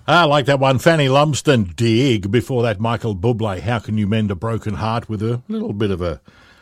I like that one. Fanny Lumsden, Dig. Before that, Michael Bublé, How Can You Mend a Broken Heart, with a little bit of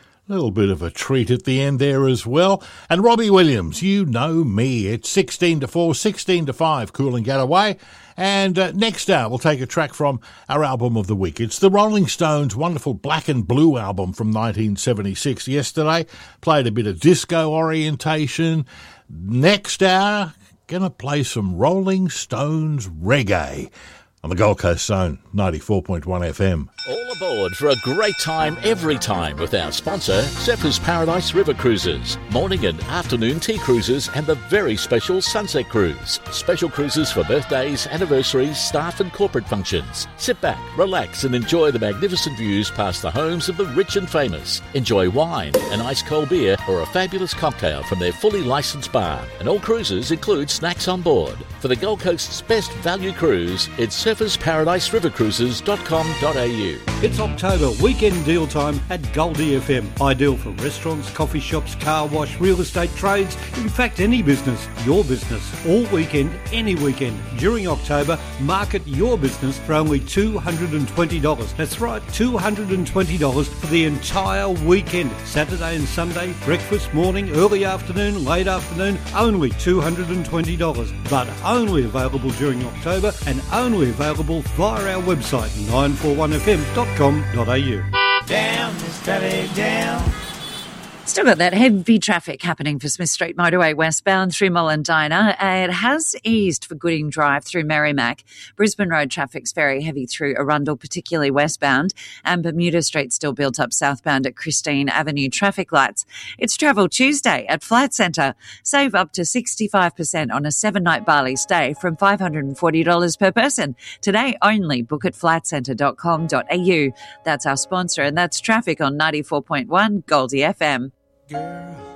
a treat at the end there as well. And Robbie Williams, You Know Me. It's 16 to 4, 16 to 5, Cool and Getaway. And next hour, we'll take a track from our album of the week. It's the Rolling Stones' wonderful Black and Blue album from 1976. Yesterday, played a bit of disco orientation. Next hour, gonna play some Rolling Stones reggae on the Gold Coast Zone, 94.1 FM. All aboard for a great time every time with our sponsor, Zephyrs Paradise River Cruises. Morning and afternoon tea cruises and the very special Sunset Cruise. Special cruises for birthdays, anniversaries, staff and corporate functions. Sit back, relax and enjoy the magnificent views past the homes of the rich and famous. Enjoy wine, an ice cold beer or a fabulous cocktail from their fully licensed bar. And all cruises include snacks on board. For the Gold Coast's best value cruise, it's surfaceparadigerivercruises.com.au. It's October, weekend deal time at Goldie FM. Ideal for restaurants, coffee shops, car wash, real estate trades, in fact any business, your business. All weekend, any weekend. During October, market your business for only $220. That's right, $220 for the entire weekend. Saturday and Sunday, breakfast, morning, early afternoon, late afternoon, only $220. But only available during October and only available via our website, 941fm.com.au. Down this traffic down. Still got that heavy traffic happening for Smith Street Motorway westbound through Mullendina. It has eased for Gooding Drive through Merrimack. Brisbane Road traffic's very heavy through Arundel, particularly westbound. And Bermuda Street still built up southbound at Christine Avenue traffic lights. It's Travel Tuesday at Flight Centre. Save up to 65% on a 7-night Bali stay from $540 per person. Today only. Book at flightcentre.com.au. That's our sponsor, and that's traffic on 94.1 Goldie FM. Girl.